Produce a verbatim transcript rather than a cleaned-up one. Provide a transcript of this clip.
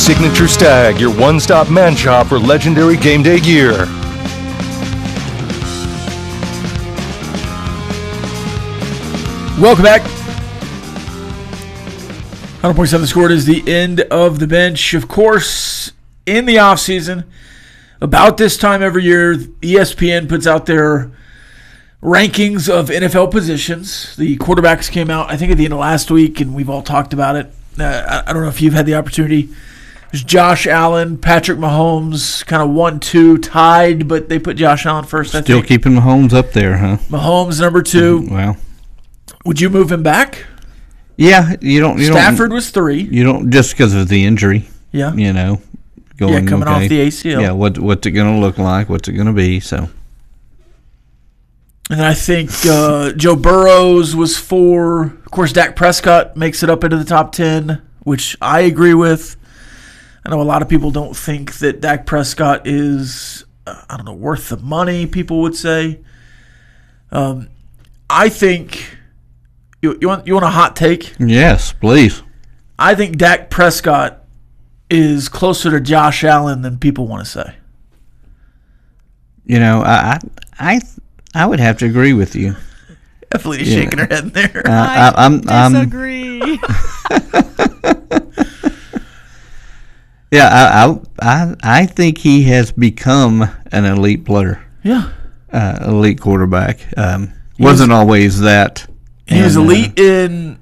Signature Stag, your one-stop man shop for legendary game day gear. Welcome back. one hundred point seven The Score is the end of the bench. Of course, in the offseason, about this time every year, E S P N puts out their rankings of N F L positions. The quarterbacks came out, I think, at the end of last week, and we've all talked about it. Uh, I, I don't know if you've had the opportunity. There's Josh Allen, Patrick Mahomes, kind of one two tied, but they put Josh Allen first, I Still think. keeping Mahomes up there, huh? Mahomes, number two. Well, would you move him back? Yeah, you don't. You Stafford don't, was three. You don't just because of the injury. Yeah, you know, going yeah, coming okay. off the A C L. Yeah, what what's it going to look like? What's it going to be? So, and I think uh, Joe Burrows was four. Of course, Dak Prescott makes it up into the top ten, which I agree with. I know a lot of people don't think that Dak Prescott is, uh, I don't know, worth the money. People would say. Um, I think. You, you want you want a hot take? Yes, please. I think Dak Prescott is closer to Josh Allen than people want to say. You know, I I I would have to agree with you. Definitely yeah. shaking her head there. Uh, I, I, I'm, I'm disagree. yeah, I, I I think he has become an elite player. Yeah, uh, elite quarterback. Um, wasn't was, always that. He and, was elite uh, in